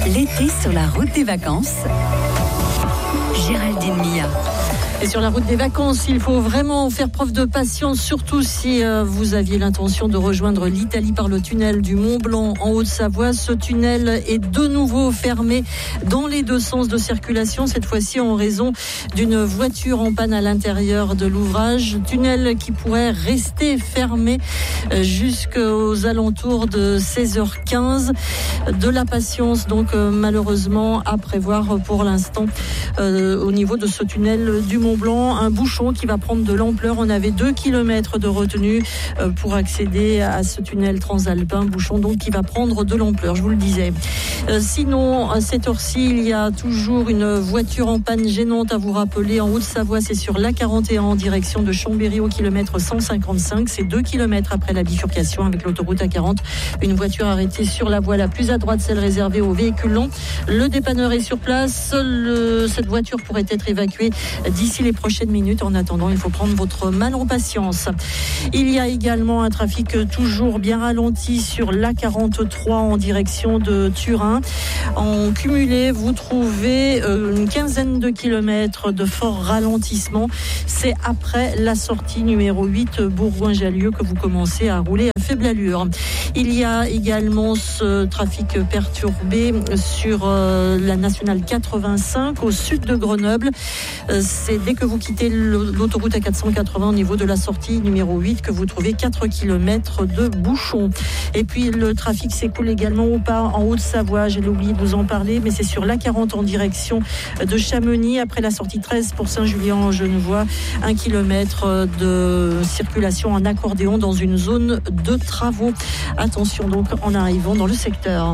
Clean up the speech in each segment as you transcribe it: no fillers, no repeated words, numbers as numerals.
L'été sur la route des vacances. Géraldine Mia. Et sur la route des vacances, il faut vraiment faire preuve de patience, surtout si vous aviez l'intention de rejoindre l'Italie par le tunnel du Mont Blanc en Haute-Savoie. Ce tunnel est de nouveau fermé dans les deux sens de circulation, cette fois-ci en raison d'une voiture en panne à l'intérieur de l'ouvrage. Tunnel qui pourrait rester fermé jusqu'aux alentours de 16h15. De la patience donc malheureusement à prévoir pour l'instant au niveau de ce tunnel du Mont Blanc, un bouchon qui va prendre de l'ampleur. On avait 2 km de retenue pour accéder à ce tunnel transalpin, bouchon donc qui va prendre de l'ampleur, je vous le disais. Sinon, à cette heure-ci, il y a toujours une voiture en panne gênante à vous rappeler en Haute-Savoie, c'est sur l'A41 en direction de Chambéry au kilomètre 155, c'est 2 km après la bifurcation avec l'autoroute A40. Une voiture arrêtée sur la voie la plus à droite, celle réservée aux véhicules longs. Le dépanneur est sur place, cette voiture pourrait être évacuée d'ici les prochaines minutes. En attendant, il faut prendre votre mal en patience. Il y a également un trafic toujours bien ralenti sur l'A43 en direction de Turin. En cumulé, vous trouvez une quinzaine de kilomètres de fort ralentissement. C'est après la sortie numéro 8 Bourgoin-Jallieu que vous commencez à rouler à faible allure. Il y a également ce trafic perturbé sur la nationale 85 au sud de Grenoble. C'est dès que vous quittez l'autoroute A480 au niveau de la sortie numéro 8 que vous trouvez 4 km de bouchons. Et puis le trafic s'écoule également au pas en Haute-Savoie. J'ai oublié de vous en parler, mais c'est sur l'A40 en direction de Chamonix après la sortie 13 pour Saint-Julien-en-Genevois. 1 km de circulation en accordéon dans une zone de travaux. Attention donc en arrivant dans le secteur.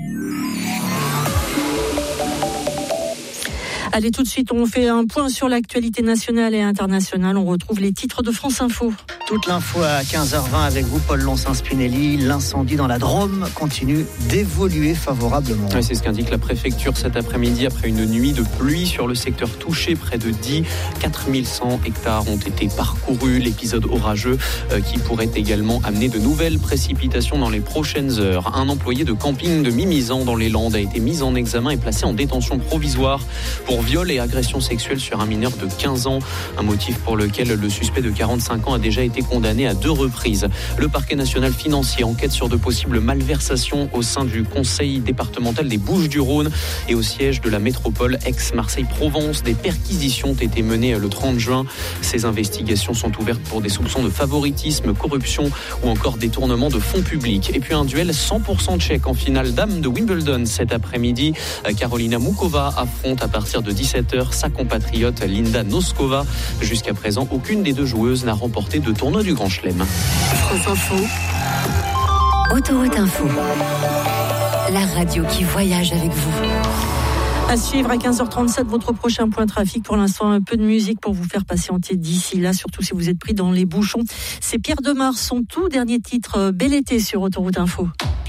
Allez, tout de suite, on fait un point sur l'actualité nationale et internationale. On retrouve les titres de France Info. Toute l'info à 15h20 avec vous, Paul Lonsin-Spinelli. L'incendie dans la Drôme continue d'évoluer favorablement. Oui, c'est ce qu'indique la préfecture cet après-midi après une nuit de pluie sur le secteur touché près de 4100 hectares ont été parcourus. L'épisode orageux qui pourrait également amener de nouvelles précipitations dans les prochaines heures. Un employé de camping de Mimizan dans les Landes a été mis en examen et placé en détention provisoire pour viol et agression sexuelle sur un mineur de 15 ans. Un motif pour lequel le suspect de 45 ans a déjà été condamné à 2 reprises. Le parquet national financier enquête sur de possibles malversations au sein du conseil départemental des Bouches-du-Rhône et au siège de la métropole ex-Marseille-Provence. Des perquisitions ont été menées le 30 juin. Ces investigations sont ouvertes pour des soupçons de favoritisme, corruption ou encore détournement de fonds publics. Et puis un duel 100% tchèque en finale dames de Wimbledon cet après-midi. Karolina Mukova affronte à partir de 17h sa compatriote Linda Noskova. Jusqu'à présent, aucune des deux joueuses n'a remporté de tournoi du Grand Chelem. France Info. Autoroute Info. La radio qui voyage avec vous. À suivre à 15h37, votre prochain point trafic. Pour l'instant, un peu de musique pour vous faire patienter d'ici là, surtout si vous êtes pris dans les bouchons. C'est Pierre Demar, son tout dernier titre, Bel été sur Autoroute Info.